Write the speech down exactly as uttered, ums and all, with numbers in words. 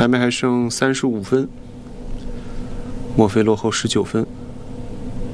台面还剩三十五分，墨菲落后十九分。